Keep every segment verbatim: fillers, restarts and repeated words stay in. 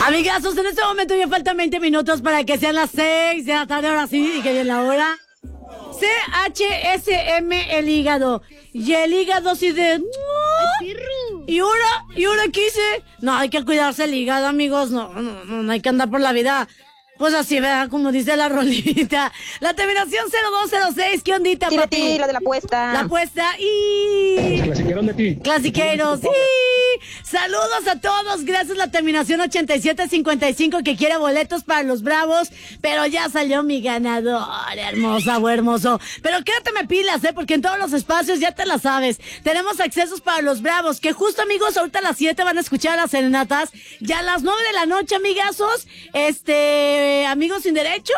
Amigazos, en este momento ya faltan veinte minutos para que sean las seis de la tarde, ahora sí, y que bien la hora. C H S M el hígado. Y el hígado así de... Ay, y ahora, y ahora quise... No, hay que cuidarse el hígado, amigos. No, no, no, no hay que andar por la vida... Pues así, ¿verdad? Como dice la rolita. La terminación cero dos cero seis, ¿qué ondita, Sí, papi? Betty, la de la apuesta. La apuesta y... Clasiqueros de ti. Clasiqueros, sí. Saludos a todos. Gracias la terminación ochenta y siete cincuenta y cinco que quiere boletos para los Bravos. Pero ya salió mi ganador, hermosa o hermoso. Pero quédate me pilas, ¿eh? Porque en todos los espacios ya te la sabes. Tenemos accesos para los Bravos. Que justo, amigos, ahorita a las siete van a escuchar las serenatas. Ya a las nueve de la noche, amigazos. Este... Amigos sin derecho,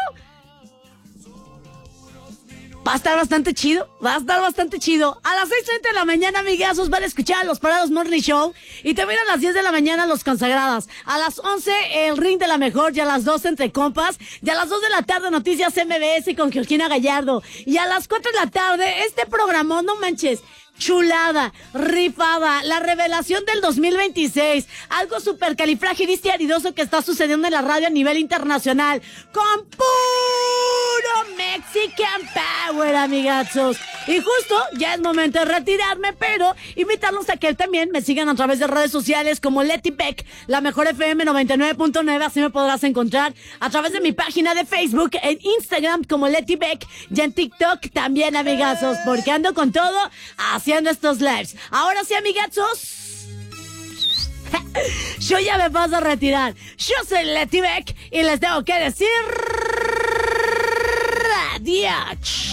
va a estar bastante chido, va a estar bastante chido. A las seis treinta de la mañana, amigazos, van a escuchar a los Parados Morning Show. Y también a las diez de la mañana, los Consagradas. A las once, el Ring de la Mejor. Y a las doce, Entre Compas. Y a las dos de la tarde, Noticias M B S con Georgina Gallardo. Y a las cuatro de la tarde, este programón, no manches, chulada, rifada, la revelación del dos mil veintiséis, algo supercalifragilistiaridoso que está sucediendo en la radio a nivel internacional, con puro Mexican Power, amigazos. Y justo, ya es momento de retirarme, pero invitarlos a que también me sigan a través de redes sociales como Leti Beck, la mejor F M noventa y nueve punto nueve, así me podrás encontrar a través de mi página de Facebook, en Instagram como Leti Beck, y en TikTok también, amigazos, porque ando con todo haciendo estos lives. Ahora sí, amigazos, yo ya me paso a retirar. Yo soy Leti Beck y les tengo que decir adiós.